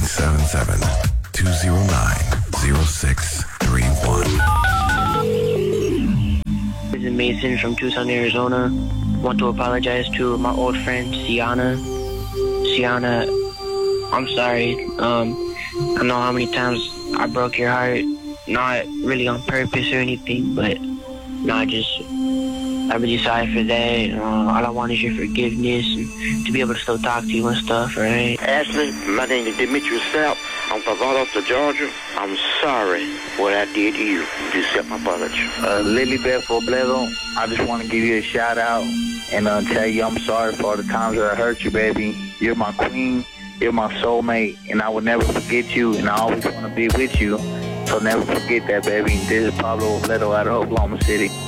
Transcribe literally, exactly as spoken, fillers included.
seven seven, two zero nine, zero six three one. This is Mason from Tucson, Arizona. Want to apologize to my old friend, Sienna. Sienna, I'm sorry. Um, I know how many times I broke your heart. Not really on purpose or anything, but no, I just, I'm really sorry for that. Uh, all I want is your forgiveness and to be able to still talk to you and stuff, right? Ashley, my name is Demetrius Sapp. I'm from Valdosta, Georgia. I'm sorry what I did to you. You accept my apology. Uh, Lilybeth Robledo, I just want to give you a shout out and uh, tell you I'm sorry for all the times that I hurt you, baby. You're my queen. You're my soulmate, and I will never forget you, and I always want to be with you. So never forget that, baby. This is Pablo Robledo out of Oklahoma City.